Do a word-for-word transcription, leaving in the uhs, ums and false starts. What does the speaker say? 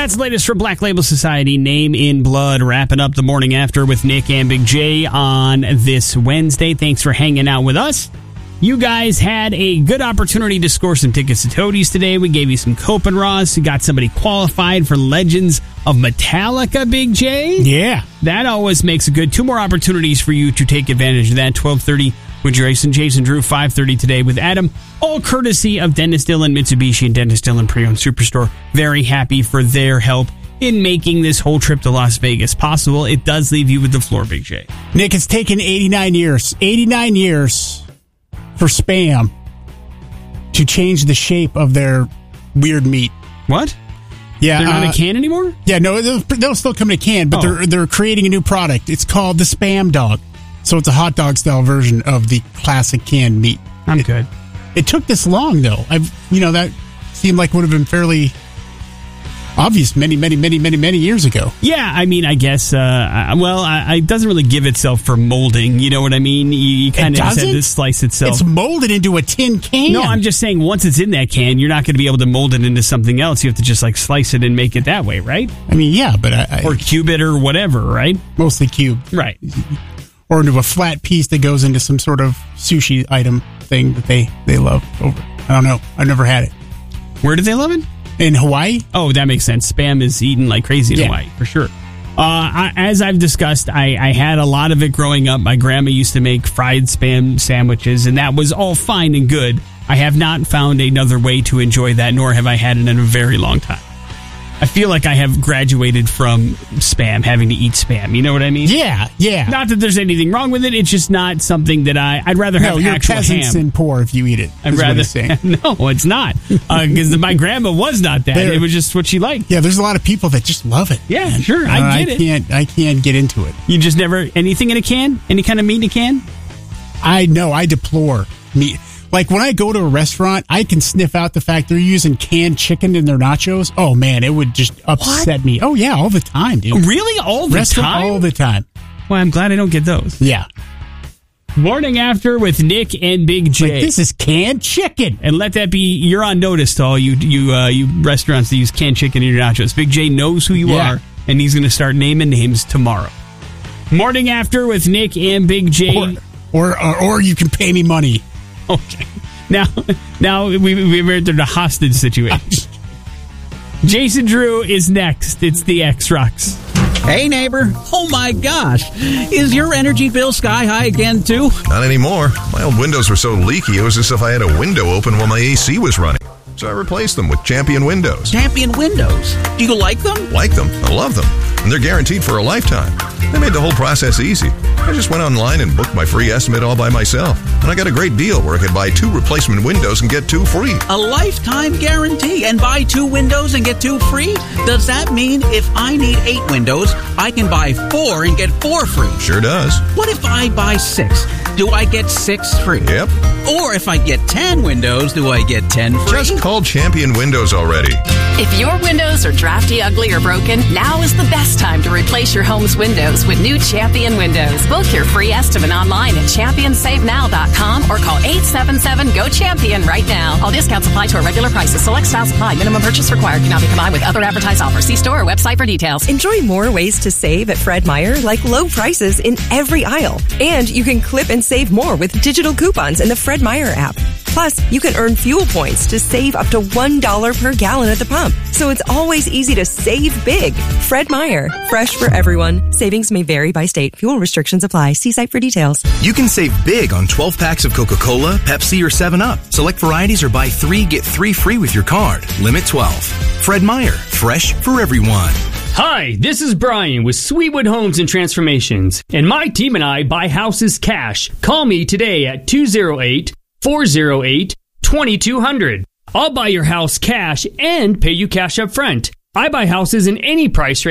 That's the latest from Black Label Society, Name in Blood, wrapping up the morning after with Nick and Big J on this Wednesday. Thanks for hanging out with us. You guys had a good opportunity to score some tickets to Toadies today. We gave you some Cope and Ross. We got somebody qualified for Legends of Metallica, Big J. Yeah. That always makes a good. Two more opportunities for you to take advantage of that. twelve thirty with Jason, Jason Drew, five thirty today with Adam. All courtesy of Dennis Dillon, Mitsubishi, and Dennis Dillon Pre-Owned Superstore. Very happy for their help in making this whole trip to Las Vegas possible. It does leave you with the floor, Big J. Nick, it's taken eighty-nine years. eighty-nine years for Spam to change the shape of their weird meat. What? Yeah, they're not uh, in a can anymore? Yeah, no, they'll, they'll still come in a can, but oh. they're they're creating a new product. It's called the Spam Dog. So it's a hot dog style version of the classic canned meat. I'm it, good. It took this long though. I've you know that seemed like would have been fairly obvious many, many, many, many, many years ago. Yeah, I mean, I guess. Uh, I, well, I, it doesn't really give itself for molding. You know what I mean? You, you kind of have to slice itself. It's molded into a tin can. No, I'm just saying once it's in that can, you're not going to be able to mold it into something else. You have to just like slice it and make it that way, right? I mean, yeah, but I, I or cube it or whatever, right? Mostly cube, right? Or into a flat piece that goes into some sort of sushi item thing that they they love. Over, I don't know. I've never had it. Where do they love it? In Hawaii? Oh, that makes sense. Spam is eaten like crazy in yeah. Hawaii, for sure. Uh, I, as I've discussed, I, I had a lot of it growing up. My grandma used to make fried Spam sandwiches, and that was all fine and good. I have not found another way to enjoy that, nor have I had it in a very long time. I feel like I have graduated from Spam, having to eat Spam. You know what I mean? Yeah, yeah. Not that there's anything wrong with it. It's just not something that I... I'd rather have no, you're actual peasants ham. and poor if you eat it. I'd rather... No, it's not. Because uh, my grandma was not that. There, it was just what she liked. Yeah, there's a lot of people that just love it. Yeah, man. sure. Uh, I get I it. Can't, I can't get into it. You just never... Anything in a can? Any kind of meat in a can? I know. I deplore meat. Like, when I go to a restaurant, I can sniff out the fact they're using canned chicken in their nachos. Oh, man, it would just upset what? me. Oh, yeah, all the time, dude. Really? All the Restaurant, time? All the time. Well, I'm glad I don't get those. Yeah. Morning After with Nick and Big J. Like, this is canned chicken. And let that be, you're on notice to all you you uh, you restaurants that use canned chicken in your nachos. Big J knows who you yeah. are, and he's going to start naming names tomorrow. Morning After with Nick and Big J. Or, or, or, or you can pay me money. Okay. Now, now we, we've entered a hostage situation. Jason Drew is next. It's the X-Rocks. Hey, neighbor. Oh, my gosh. Is your energy bill sky high again, too? Not anymore. My old windows were so leaky, it was as if I had a window open while my A C was running. So I replaced them with Champion Windows. Champion Windows? Do you like them? Like them. I love them. And they're guaranteed for a lifetime. They made the whole process easy. I just went online and booked my free estimate all by myself. And I got a great deal where I could buy two replacement windows and get two free. A lifetime guarantee and buy two windows and get two free? Does that mean if I need eight windows, I can buy four and get four free? Sure does. What if I buy six? Do I get six free? Yep. Or if I get ten windows, do I get ten free? Just call Champion Windows already. If your windows are drafty, ugly, or broken, now is the best time to replace your home's windows with new Champion Windows. Book your free estimate online at champion save now dot com or call eight seven seven, G O CHAMPION right now. All discounts apply to our regular prices. Select styles apply. Minimum purchase required. Cannot be combined with other advertised offers. See store or website for details. Enjoy more ways to save at Fred Meyer, like low prices in every aisle. And you can clip and save more with digital coupons in the Fred Meyer app. Plus, you can earn fuel points to save up to one dollar per gallon at the pump. So it's always easy to save big. Fred Meyer. Fresh for everyone. Savings may vary by state. Fuel restrictions apply. See site for details. You can save big on twelve packs of Coca-Cola, Pepsi, or seven up. Select varieties or buy three, get three free with your card. Limit twelve. Fred Meyer. Fresh for everyone. Hi, this is Brian with Sweetwood Homes and Transformations. And my team and I buy houses cash. Call me today at two oh eight, four oh eight, two two zero zero. I'll buy your house cash and pay you cash up front. I buy houses in any price range.